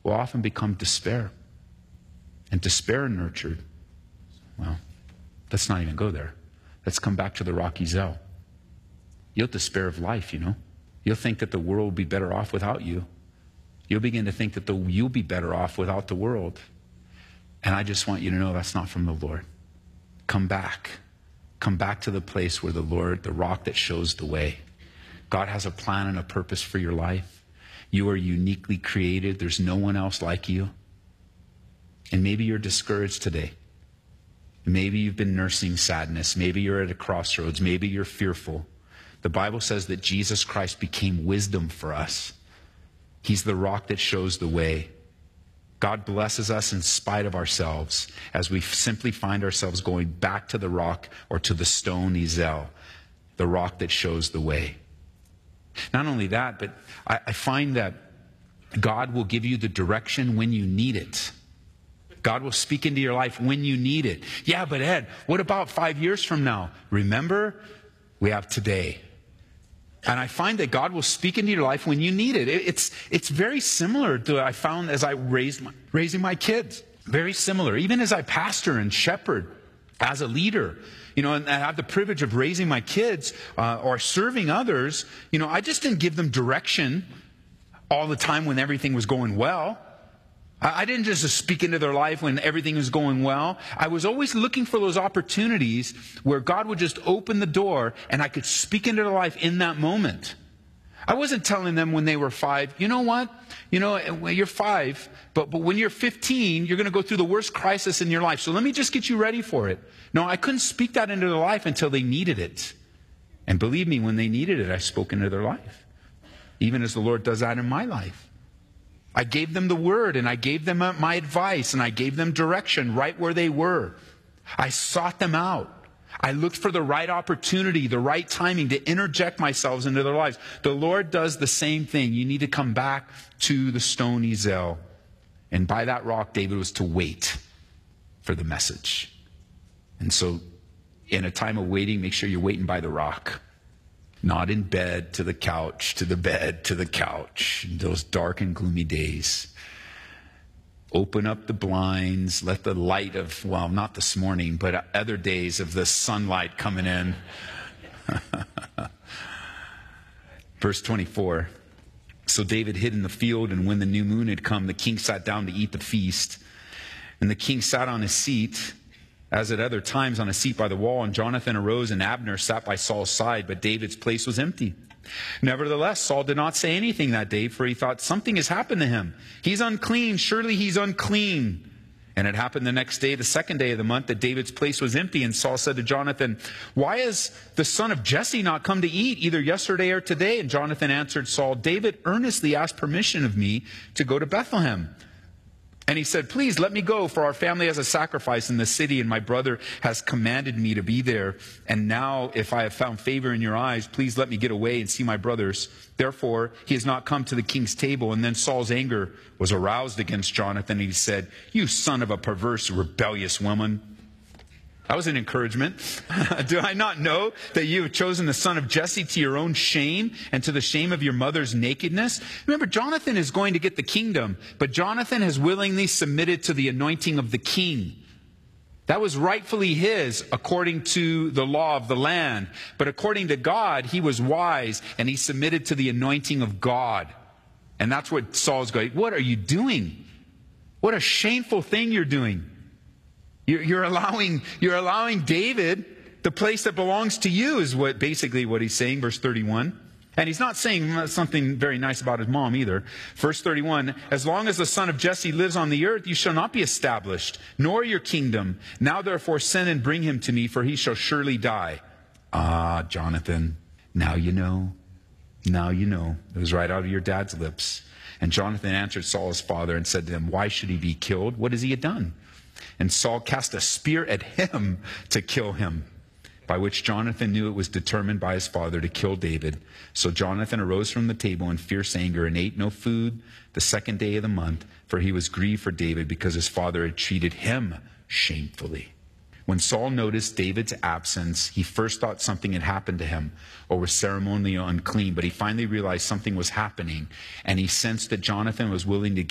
will often become despair. And despair nurtured. Well, let's not even go there. Let's come back to the rocky Zell. You'll despair of life, You'll think that the world will be better off without you. You'll begin to think that you'll be better off without the world. And I just want you to know that's not from the Lord. Come back. Come back to the place where the Lord, the rock that shows the way. God has a plan and a purpose for your life. You are uniquely created. There's no one else like you. And maybe you're discouraged today. Maybe you've been nursing sadness. Maybe you're at a crossroads. Maybe you're fearful. The Bible says that Jesus Christ became wisdom for us. He's the rock that shows the way. God blesses us in spite of ourselves as we simply find ourselves going back to the rock or to the stone Ezel, the rock that shows the way. Not only that, but I find that God will give you the direction when you need it. God will speak into your life when you need it. Yeah, but Ed, what about 5 years from now? Remember, we have today. And I find that God will speak into your life when you need it. It's very similar to what I found as I raising my kids. Very similar. Even as I pastor and shepherd as a leader, and I have the privilege of raising my kids or serving others, I just didn't give them direction all the time when everything was going well. I didn't just speak into their life when everything was going well. I was always looking for those opportunities where God would just open the door and I could speak into their life in that moment. I wasn't telling them when they were 5, you know what? You're 5, but when you're 15, you're going to go through the worst crisis in your life. So let me just get you ready for it. No, I couldn't speak that into their life until they needed it. And believe me, when they needed it, I spoke into their life. Even as the Lord does that in my life. I gave them the word and I gave them my advice and I gave them direction right where they were. I sought them out. I looked for the right opportunity, the right timing to interject myself into their lives. The Lord does the same thing. You need to come back to the stone Ezel. And by that rock, David was to wait for the message. And so in a time of waiting, make sure you're waiting by the rock. Not in bed, to the couch, to the bed, to the couch. In those dark and gloomy days. Open up the blinds. Let the light of, well, not this morning, but other days of the sunlight coming in. Verse 24. So David hid in the field, and when the new moon had come, the king sat down to eat the feast. And the king sat on his seat, as at other times, on a seat by the wall, and Jonathan arose, and Abner sat by Saul's side, but David's place was empty. Nevertheless, Saul did not say anything that day, for he thought, something has happened to him. He's unclean, surely he's unclean. And it happened the next day, the second day of the month, that David's place was empty, and Saul said to Jonathan, why has the son of Jesse not come to eat, either yesterday or today? And Jonathan answered Saul, David earnestly asked permission of me to go to Bethlehem. And he said, please let me go, for our family has a sacrifice in the city, and my brother has commanded me to be there. And now, if I have found favor in your eyes, please let me get away and see my brothers. Therefore, he has not come to the king's table. And then Saul's anger was aroused against Jonathan, and he said, you son of a perverse, rebellious woman. That was an encouragement. Do I not know that you have chosen the son of Jesse to your own shame and to the shame of your mother's nakedness? Remember, Jonathan is going to get the kingdom, but Jonathan has willingly submitted to the anointing of the king. That was rightfully his according to the law of the land. But according to God, he was wise and he submitted to the anointing of God. And that's what Saul's going, what are you doing? What a shameful thing you're doing. You're allowing David the place that belongs to you, is basically what he's saying, verse 31. And he's not saying something very nice about his mom either. Verse 31, as long as the son of Jesse lives on the earth, you shall not be established, nor your kingdom. Now therefore send and bring him to me, for he shall surely die. Ah, Jonathan, now you know. Now you know. It was right out of your dad's lips. And Jonathan answered Saul his father and said to him, why should he be killed? What has he done? And Saul cast a spear at him to kill him, by which Jonathan knew it was determined by his father to kill David. So Jonathan arose from the table in fierce anger and ate no food the second day of the month, for he was grieved for David because his father had treated him shamefully. When Saul noticed David's absence, he first thought something had happened to him or was ceremonially unclean, but he finally realized something was happening, and he sensed that Jonathan was willing to